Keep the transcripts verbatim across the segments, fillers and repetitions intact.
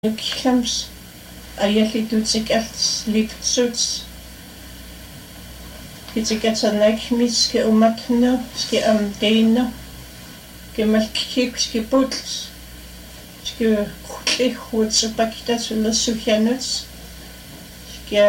Nukiams ayali tutsikalts liptsuts kitsikatsanakmis ke umatno ski amdeino ke malkik ski puts ski khutli khutsupakitas ulassuhianuts ski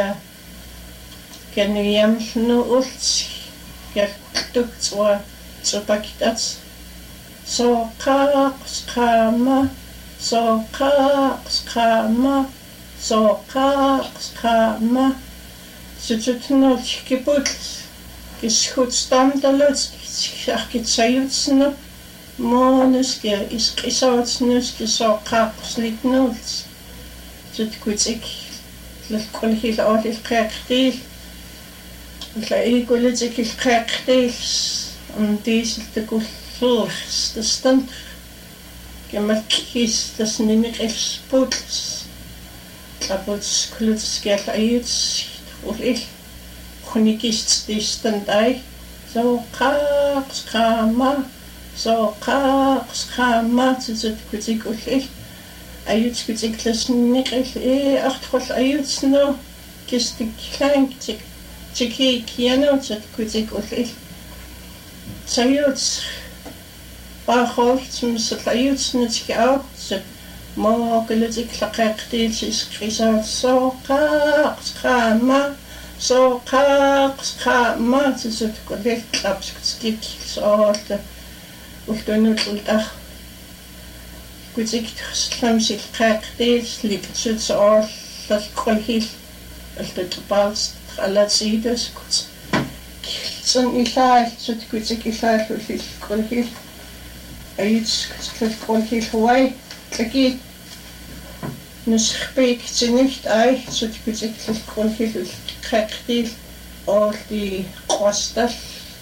kenuyamnu ults yaktuktswa tsupakitas so qaqsqama so qaqsqama so qaqsqama sututnol kiputs kishutstamdaluts kiskitsayutsnu monus ki isqisautsnus ki so qaqslitnuls sutkutsik lilqulhil awlil qaqtil la igulitik ilqaqtil undisil tukullurs tastant kemalkis das niniqils puts taputs kluts gel ayuts ulil khunikist distandai so qaqs qama so qaqs qama tsut kutik ulil ayuts kutik las niniqil e achtkhol ayuts no kistik klank tiki kiano tsut kutik ulil sayuts Bachholz mis layuts nitski out mo gelitik laqaqtil iskrisat so qaqs qama so qaqs qama tsut kolet klapskik so ultunut ultach kutik tsamsil qaqtil liptsut so las kolhil ultutbals alatsidos kuts son ilal tsut kutik ilal ulil kolhil ayuts kolhil huay tlakit nuskhpik tinicht ay sut kutik kolhil qaqtil or di qostal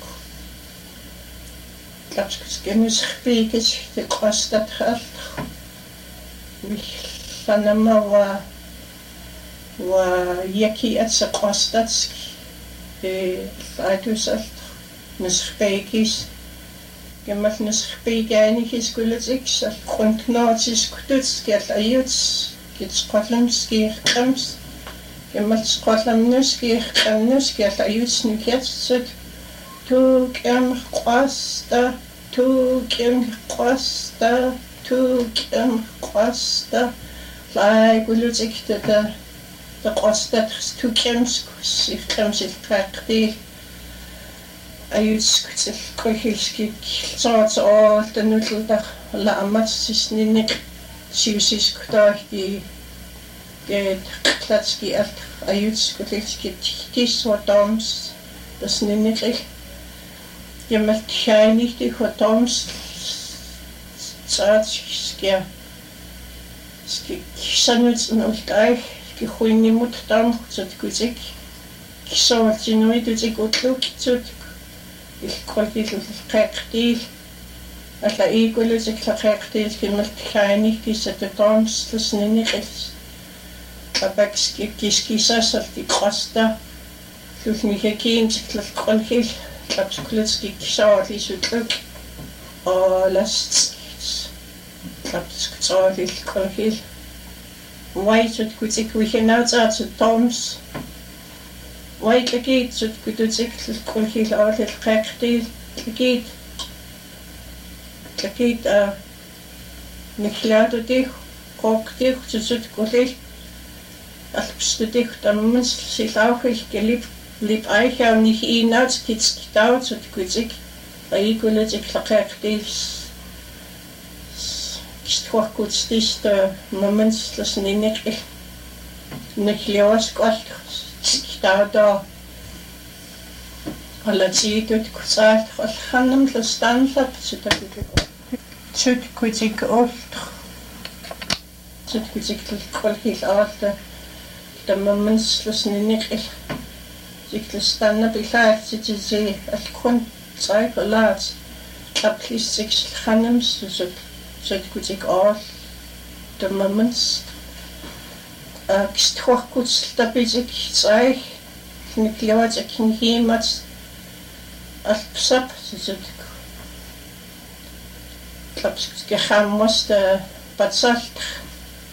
tlapskis nuskhpik di qostat khal sanama wa wa yaki atsa qostatski e aytusal nuskhpikis Gemmal nuskhpigani hiskuliks al grundknotis kututs gel ayuts gits qolams gir qams gemmal qollamnus gir qamnus gel ayuts nukiatsut tu kem qasta tu kem qasta tu kem qasta lai gulutik da da qasta tu kems sich kems ilqaqti ayuts kutil kolhilski soats all the nutldach la amatsis ninik siusis kutahti get klatski alt ayuts kolhilski tis hotoms das ninik jemal khainig di hotoms tsatski ski sanuts nultai ki khuini muttam tsut kuzik kisovatsinui tuzik utluk tsut kolhil qaqtil alla igulusik qaqtil kimal khainig kisatoms tusniniqis abakski kiskisasal ti qasta tusnihekin tsiklal kolhil tlapskulski kisawali sutluk olast tlapskutsawali kolhil waitut kutik wihinautsat toms Wait lagit sut kututsik kolhil awlil qaqtil lagit lagit a niklaadutih qoqtih sut kolhil alpstutih tammans silauhil kelip lip aiha nih inauts kitskitaut sut kutik aigulitik qaqtil kisthuaqkutstis ta moments lasninik nikliawas qalt Stauda alatsiitut kusaat khalkhanam lastanlap sutakut sut kutik olt sut kutik kolhil awta tamamans lasninik siklestanna bilaat sitisi alkun tsaiqalaat taplis sikhanam sut sut kutik olt tamamans kisthuaqkuts tapisik tsai nikliawatak himats alpsap sut tlapskis khammas ta patsalt